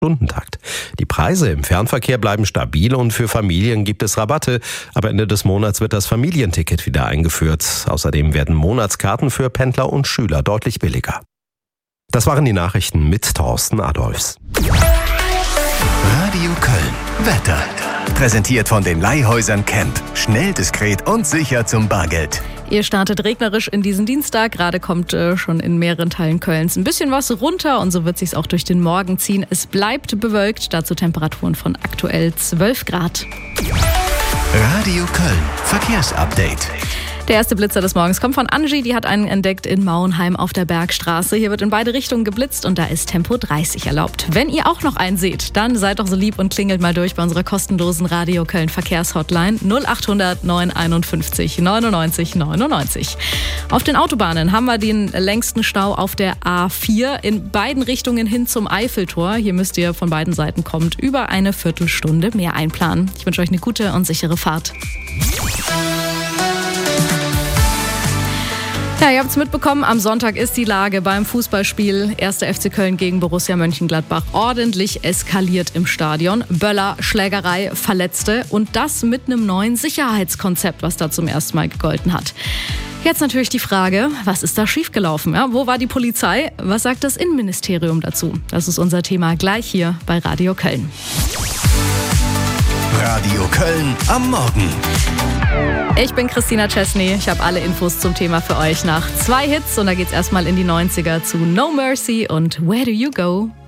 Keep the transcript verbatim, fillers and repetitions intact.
Stundentakt. Die Preise im Fernverkehr bleiben stabil und für Familien gibt es Rabatte. Aber Ende des Monats wird das Familienticket wieder eingeführt. Außerdem werden Monatskarten für Pendler und Schüler deutlich billiger. Das waren die Nachrichten mit Thorsten Adolfs. Radio Köln. Wetter. Präsentiert von den Leihhäusern Camp. Schnell, diskret und sicher zum Bargeld. Ihr startet regnerisch in diesen Dienstag. Gerade kommt äh, schon in mehreren Teilen Kölns ein bisschen was runter und so wird sich's auch durch den Morgen ziehen. Es bleibt bewölkt, dazu Temperaturen von aktuell zwölf Grad. Radio Köln. Verkehrsupdate. Der erste Blitzer des Morgens kommt von Angie, die hat einen entdeckt in Mauenheim auf der Bergstraße. Hier wird in beide Richtungen geblitzt und da ist Tempo dreißig erlaubt. Wenn ihr auch noch einen seht, dann seid doch so lieb und klingelt mal durch bei unserer kostenlosen Radio Köln Verkehrshotline null achthundert neun einundfünfzig neunundneunzig neunundneunzig. Auf den Autobahnen haben wir den längsten Stau auf der A vier in beiden Richtungen hin zum Eiffeltor. Hier müsst ihr von beiden Seiten kommend über eine Viertelstunde mehr einplanen. Ich wünsche euch eine gute und sichere Fahrt. Ja, ihr habt es mitbekommen, am Sonntag ist die Lage beim Fußballspiel erster F C Köln gegen Borussia Mönchengladbach ordentlich eskaliert im Stadion. Böller, Schlägerei, Verletzte und das mit einem neuen Sicherheitskonzept, was da zum ersten Mal gegolten hat. Jetzt natürlich die Frage, was ist da schiefgelaufen? Ja, wo war die Polizei? Was sagt das Innenministerium dazu? Das ist unser Thema gleich hier bei Radio Köln. Radio Köln am Morgen. Ich bin Christina Chesney. Ich habe alle Infos zum Thema für euch nach zwei Hits. Und da geht's erstmal in die neunziger zu No Mercy und Where Do You Go?